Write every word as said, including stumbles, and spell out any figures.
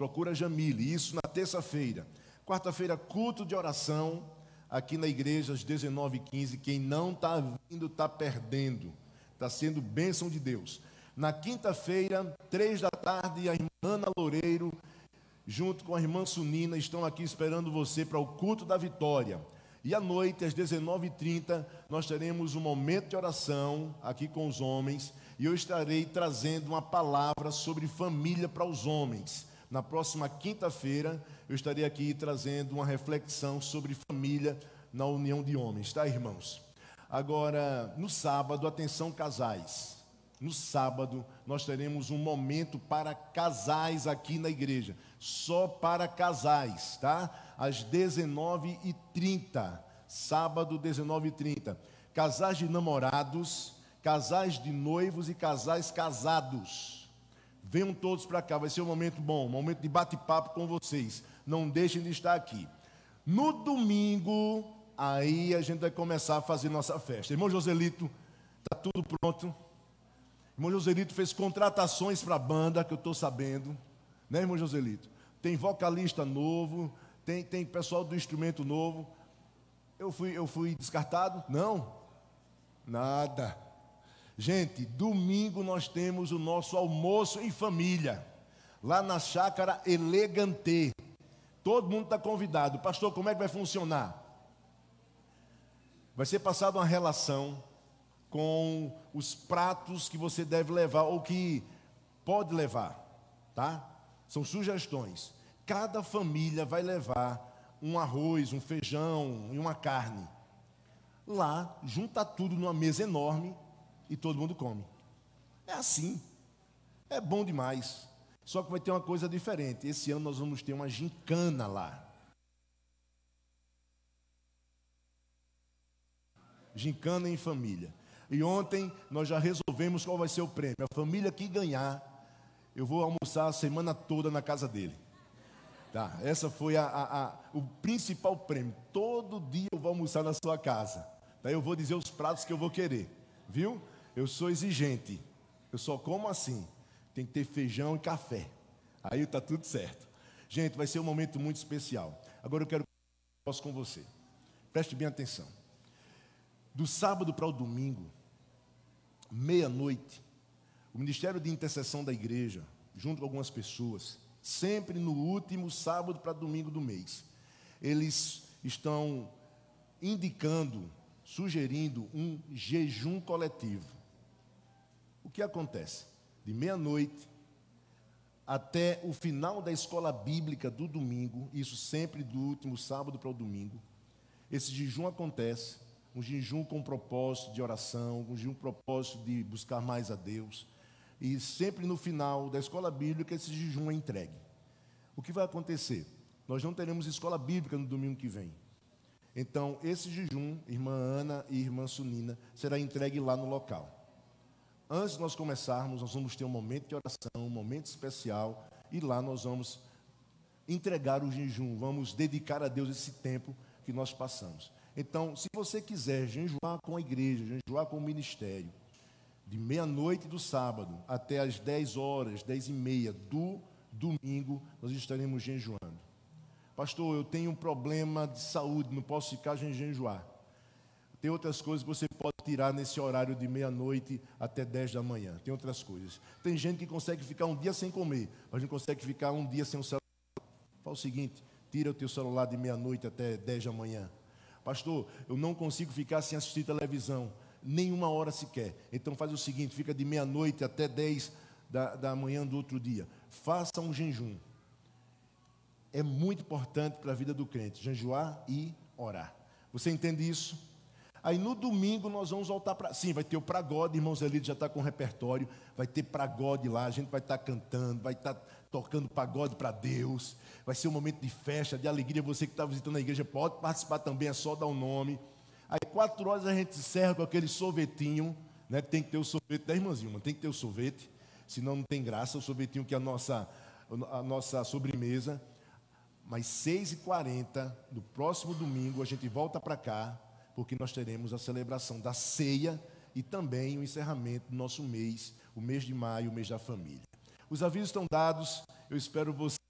procura Jamile, isso na terça-feira. Quarta-feira, culto de oração, aqui na igreja, às dezenove e quinze. Quem não está vindo, está perdendo. Está sendo bênção de Deus. Na quinta-feira, três da tarde, a irmã Ana Loureiro, junto com a irmã Sunina, estão aqui esperando você para o culto da vitória. E à noite, às dezenove e trinta, nós teremos um momento de oração aqui com os homens. E eu estarei trazendo uma palavra sobre família para os homens. Na próxima quinta-feira, eu estarei aqui trazendo uma reflexão sobre família na união de homens, tá, irmãos? Agora, no sábado, atenção casais. No sábado, nós teremos um momento para casais aqui na igreja. Só para casais, tá? Às dezenove e trinta. Sábado, dezenove e trinta. Casais de namorados, casais de noivos e casais casados. Venham todos para cá, vai ser um momento bom, um momento de bate-papo com vocês. Não deixem de estar aqui. No domingo, aí a gente vai começar a fazer nossa festa. Irmão Joselito, está tudo pronto. Irmão Joselito fez contratações para a banda, que eu estou sabendo. Né, irmão Joselito? Tem vocalista novo, tem, tem pessoal do instrumento novo. Eu fui, eu fui descartado? Não, nada. Gente, domingo nós temos o nosso almoço em família, lá na Chácara Elegante. Todo mundo está convidado. Pastor, como é que vai funcionar? Vai ser passada uma relação com os pratos que você deve levar, ou que pode levar, tá? São sugestões. Cada família vai levar um arroz, um feijão e uma carne. Lá, junta tudo numa mesa enorme e todo mundo come. É assim. É bom demais. Só que vai ter uma coisa diferente. Esse ano nós vamos ter uma gincana lá. Gincana em família. E ontem nós já resolvemos qual vai ser o prêmio. A família que ganhar, eu vou almoçar a semana toda na casa dele. Tá? Essa foi a, a, a, o principal prêmio. Todo dia eu vou almoçar na sua casa. Daí eu vou dizer os pratos que eu vou querer. Viu? Eu sou exigente. Eu só como assim. Tem que ter feijão e café. Aí está tudo certo. Gente, vai ser um momento muito especial. Agora eu quero que com você. Preste bem atenção. Do sábado para o domingo, meia-noite, o Ministério de Intercessão da Igreja, junto com algumas pessoas, sempre no último sábado para domingo do mês, eles estão indicando, sugerindo um jejum coletivo. O que acontece? De meia-noite até o final da escola bíblica do domingo, isso sempre do último sábado para o domingo, esse jejum acontece, um jejum com propósito de oração, um jejum com propósito de buscar mais a Deus. E sempre no final da escola bíblica, esse jejum é entregue. O que vai acontecer? Nós não teremos escola bíblica no domingo que vem. Então, esse jejum, irmã Ana e irmã Sunina, será entregue lá no local. Antes de nós começarmos, nós vamos ter um momento de oração, um momento especial, e lá nós vamos entregar o jejum, vamos dedicar a Deus esse tempo que nós passamos. Então, se você quiser jejuar com a igreja, jejuar com o ministério, de meia-noite do sábado até as dez horas, dez e meia do domingo, nós estaremos jejuando. Pastor, eu tenho um problema de saúde, não posso ficar sem jejuar. Tem outras coisas que você pode tirar nesse horário de meia-noite até dez da manhã. Tem outras coisas. Tem gente que consegue ficar um dia sem comer, mas não consegue ficar um dia sem o celular. Fala o seguinte, tira o teu celular de meia-noite até dez da manhã. Pastor, eu não consigo ficar sem assistir televisão, nenhuma hora sequer. Então faz o seguinte, fica de meia-noite até dez da, da manhã do outro dia. Faça um jejum. É muito importante para a vida do crente, jejuar e orar. Você entende isso? Aí no domingo nós vamos voltar para... Sim, vai ter o Pragode, irmão Zelito já está com o repertório. Vai ter Pragode lá, a gente vai estar cantando, vai estar tocando pagode para Deus. Vai ser um momento de festa, de alegria. Você que está visitando a igreja pode participar também, é só dar o nome. Aí quatro horas a gente encerra com aquele sorvetinho, né? Tem que ter o sorvete da irmãzinha, tem que ter o sorvete, senão não tem graça, o sorvetinho que é a nossa, a nossa sobremesa. Mas seis e quarenta do próximo domingo a gente volta para cá, porque nós teremos a celebração da ceia e também o encerramento do nosso mês, o mês de maio, o mês da família. Os avisos estão dados, eu espero você